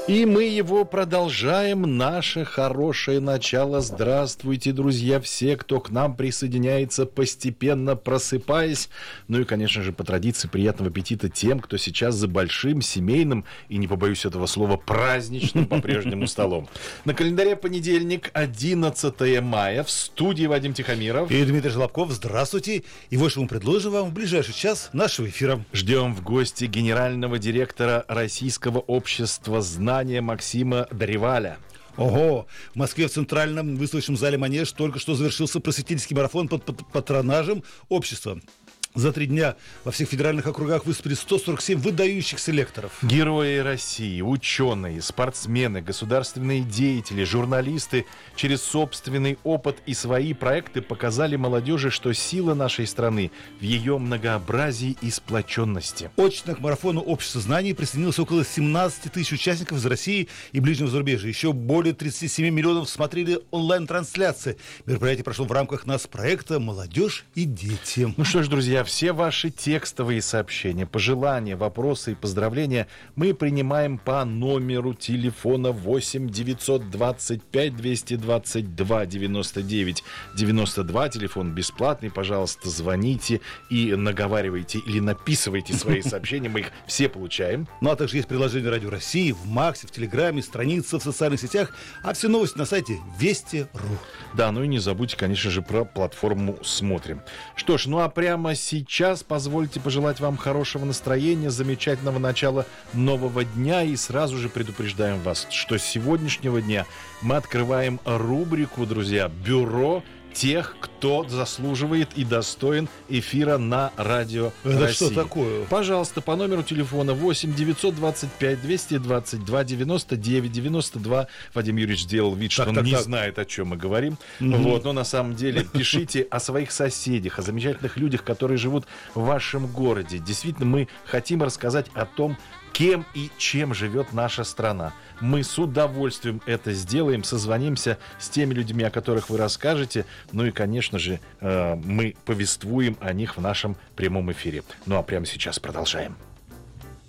И мы его продолжаем. Наше хорошее начало. Здравствуйте, друзья, все, кто к нам присоединяется, постепенно просыпаясь. Ну и, конечно же, по традиции, приятного аппетита тем, кто сейчас за большим, семейным и, не побоюсь этого слова, праздничным по-прежнему столом. На календаре понедельник, 11 мая. В студии Вадим Тихомиров и Дмитрий Желобков. Здравствуйте. И вот что мы предложим вам в ближайший час нашего эфира. Ждем в гости генерального директора Российского общества знания Максима Дареваля. Ого! В Москве в Центральном выставочном зале «Манеж» только что завершился просветительский марафон под патронажем общества. За 3 дня во всех федеральных округах выступили 147 выдающихся лекторов. Герои России, ученые, спортсмены, государственные деятели, журналисты через собственный опыт и свои проекты показали молодежи, что сила нашей страны в ее многообразии и сплоченности. Очно к марафону общества знаний присоединилось около 17 тысяч участников из России и ближнего зарубежья. Еще более 37 миллионов смотрели онлайн-трансляции. Мероприятие прошло в рамках проекта «Молодежь и дети». Ну что ж, друзья, все ваши текстовые сообщения, пожелания, вопросы и поздравления мы принимаем по номеру телефона 8 925 222 99 92. Телефон бесплатный, пожалуйста, звоните и наговаривайте или написывайте свои сообщения, мы их все получаем. Ну а также есть приложение Радио России в Максе, в Телеграме, страница в социальных сетях, а все новости на сайте Вести.ру. Да, ну и не забудьте, конечно же, про платформу «Смотрим». Что ж, ну а прямо сейчас позвольте пожелать вам хорошего настроения, замечательного начала нового дня. И сразу же предупреждаем вас, что с сегодняшнего дня мы открываем рубрику, друзья, «Бюро тех, кто заслуживает и достоин эфира на Радио Это России». что такое? Пожалуйста, по номеру телефона 8 925 222 99 92. Вадим Юрьевич сделал вид, что он не знает, о чем мы говорим. Вот, но на самом деле пишите о своих соседях, о замечательных людях, которые живут в вашем городе. Действительно, мы хотим рассказать о том, кем и чем живет наша страна. Мы с удовольствием это сделаем, созвонимся с теми людьми, о которых вы расскажете. Ну и, конечно же, мы повествуем о них в нашем прямом эфире. Ну а прямо сейчас продолжаем.